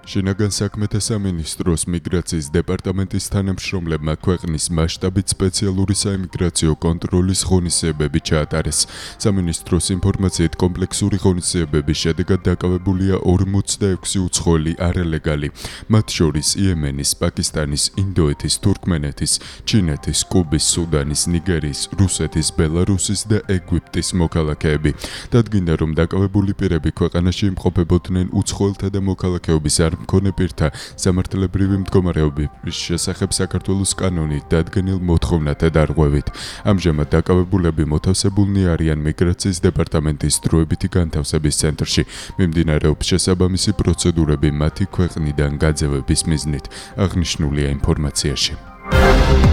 შინაგან საქმეთა სამინისტროს მიგრაციის დეპარტამენტის თანამშრომლებმა ქვეყნის მასშტაბით სპეციალური საიმიგრაციო კონტროლის ღონისძიებები ჩაატარეს. სამინისტროს ინფორმაციით კომპლექსური ღონისძიებების შედეგად დაკავებულია 46 უცხოელი არალეგალი, მათ შორის იემენის, პაკისტანის, ინდოეთის, თურქმენეთის, ჩინეთის, კუბის, სუდანის, ნიგერიის, რუსეთის, ბელარუსის და ეგვიპტის მოქალაქეები. დადგინდა, რომ დაკავებული პირები ქვეყანაში იმყოფებოდნენ უცხოელთა და მოქალაქეობის არ მქონე პირთა სამართლებრივი მდგომარეობის შესახებ საქართველოს კანონით დადგენილ მოთხოვნათა დარღვევით. ამჟამად დაკავებულები მოთავსებულნი არიან მიგრაციის დეპარტამენტის დროებითი განთავსების ცენტრში. მიმდინარეობს შესაბამისი პროცედურები მათი ქვეყნიდან გაძევების მიზნით, აღნიშნულია ინფორმაციაში.